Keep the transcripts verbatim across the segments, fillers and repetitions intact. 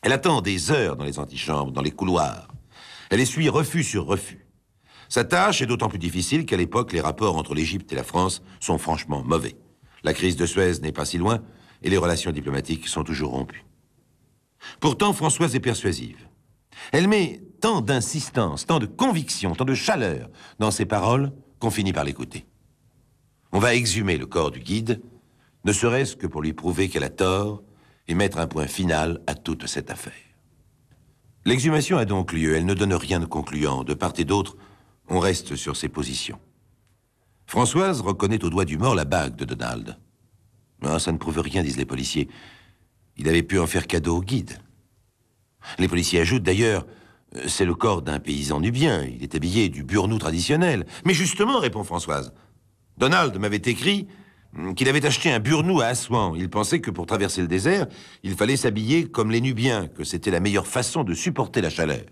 Elle attend des heures dans les antichambres, dans les couloirs. Elle essuie refus sur refus. Sa tâche est d'autant plus difficile qu'à l'époque, les rapports entre l'Égypte et la France sont franchement mauvais. La crise de Suez n'est pas si loin et les relations diplomatiques sont toujours rompues. Pourtant, Françoise est persuasive. Elle met tant d'insistance, tant de conviction, tant de chaleur dans ses paroles qu'on finit par l'écouter. On va exhumer le corps du guide, ne serait-ce que pour lui prouver qu'elle a tort et mettre un point final à toute cette affaire. L'exhumation a donc lieu, elle ne donne rien de concluant. De part et d'autre, on reste sur ses positions. Françoise reconnaît au doigt du mort la bague de Donald. Ah, ça ne prouve rien, disent les policiers. Il avait pu en faire cadeau au guide. Les policiers ajoutent d'ailleurs, c'est le corps d'un paysan nubien, il est habillé du burnou traditionnel. Mais justement, répond Françoise, Donald m'avait écrit qu'il avait acheté un burnou à Assouan. Il pensait que pour traverser le désert, il fallait s'habiller comme les Nubiens, que c'était la meilleure façon de supporter la chaleur.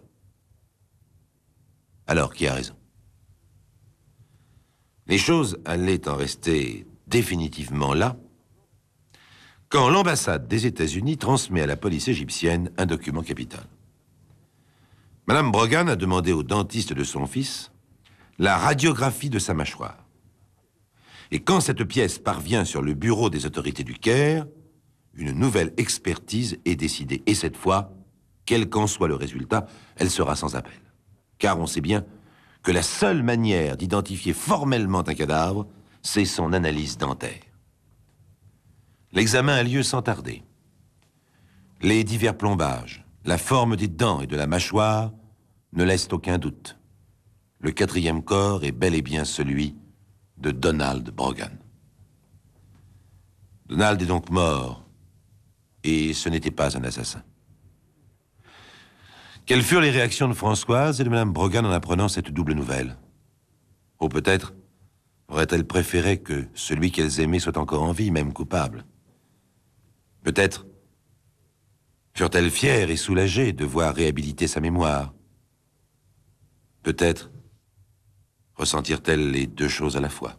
Alors, qui a raison? Les choses allaient en rester définitivement là, quand l'ambassade des États-Unis transmet à la police égyptienne un document capital. Madame Brogan a demandé au dentiste de son fils la radiographie de sa mâchoire. Et quand cette pièce parvient sur le bureau des autorités du Caire, une nouvelle expertise est décidée. Et cette fois, quel qu'en soit le résultat, elle sera sans appel. Car on sait bien que la seule manière d'identifier formellement un cadavre, c'est son analyse dentaire. L'examen a lieu sans tarder. Les divers plombages, la forme des dents et de la mâchoire ne laissent aucun doute. Le quatrième corps est bel et bien celui de Donald Brogan. Donald est donc mort, et ce n'était pas un assassin. Quelles furent les réactions de Françoise et de Madame Brogan en apprenant cette double nouvelle? Ou peut-être aurait-elle préféré que celui qu'elles aimaient soit encore en vie, même coupable? Peut-être furent-elles fières et soulagées de voir réhabiliter sa mémoire. Peut-être ressentirent-elles les deux choses à la fois.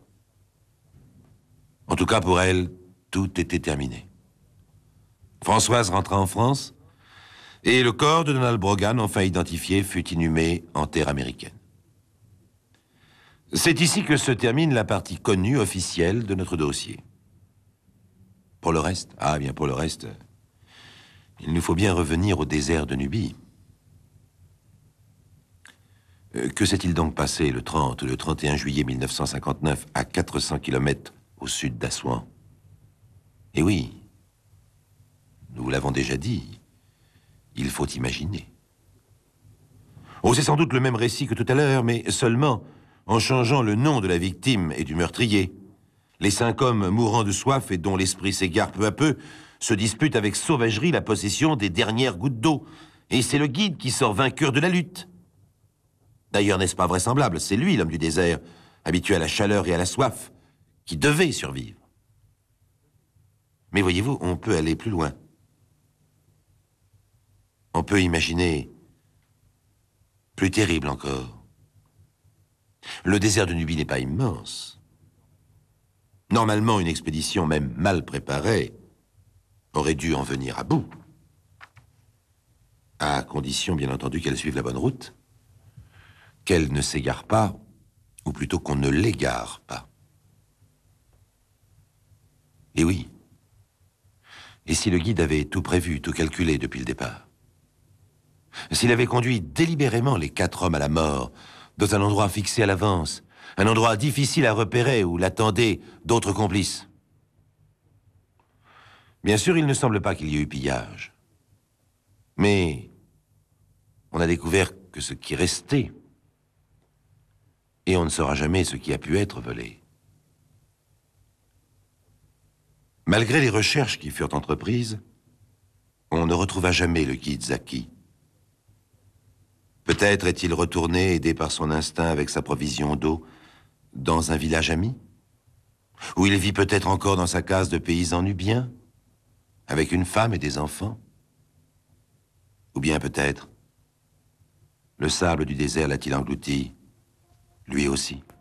En tout cas, pour elles, tout était terminé. Françoise rentra en France, et le corps de Donald Brogan, enfin identifié, fut inhumé en terre américaine. C'est ici que se termine la partie connue, officielle, de notre dossier. Pour le reste, ah bien pour le reste, il nous faut bien revenir au désert de Nubie. Que s'est-il donc passé le trente ou le trente et un juillet mille neuf cent cinquante-neuf à quatre cents kilomètres au sud d'Assouan? Eh oui, nous l'avons déjà dit, il faut imaginer. Oh, c'est sans doute le même récit que tout à l'heure, mais seulement en changeant le nom de la victime et du meurtrier. Les cinq hommes mourant de soif et dont l'esprit s'égare peu à peu se disputent avec sauvagerie la possession des dernières gouttes d'eau. Et c'est le guide qui sort vainqueur de la lutte. D'ailleurs, n'est-ce pas vraisemblable? C'est lui, l'homme du désert, habitué à la chaleur et à la soif, qui devait survivre. Mais voyez-vous, on peut aller plus loin. On peut imaginer plus terrible encore. Le désert de Nubie n'est pas immense. Normalement, une expédition, même mal préparée, aurait dû en venir à bout. À condition, bien entendu, qu'elle suive la bonne route, qu'elle ne s'égare pas, ou plutôt qu'on ne l'égare pas. Et oui. Et si le guide avait tout prévu, tout calculé depuis le départ? S'il avait conduit délibérément les quatre hommes à la mort, dans un endroit fixé à l'avance, un endroit difficile à repérer où l'attendaient d'autres complices? Bien sûr, il ne semble pas qu'il y ait eu pillage. Mais on a découvert que ce qui restait, et on ne saura jamais ce qui a pu être volé. Malgré les recherches qui furent entreprises, on ne retrouva jamais le guide Zaki. Peut-être est-il retourné, aidé par son instinct avec sa provision d'eau, dans un village ami, où il vit peut-être encore dans sa case de paysan nubien, avec une femme et des enfants. Ou bien peut-être, le sable du désert l'a-t-il englouti, lui aussi.